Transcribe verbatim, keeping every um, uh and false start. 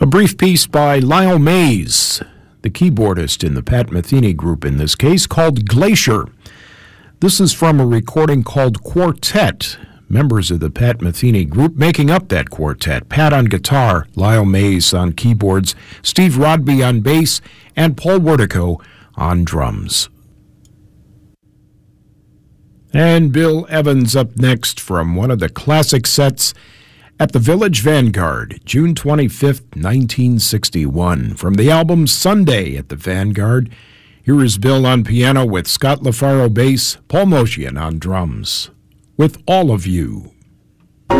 A brief piece by Lyle Mays, the keyboardist in the Pat Metheny group in this case, called Glacier. This is from a recording called Quartet. Members of the Pat Metheny group making up that quartet. Pat on guitar, Lyle Mays on keyboards, Steve Rodby on bass, and Paul Wertico on drums. And Bill Evans up next from one of the classic sets at the Village Vanguard, June twenty-fifth, nineteen sixty-one. From the album Sunday at the Vanguard, here is Bill on piano with Scott LaFaro bass, Paul Motian on drums. With All of You.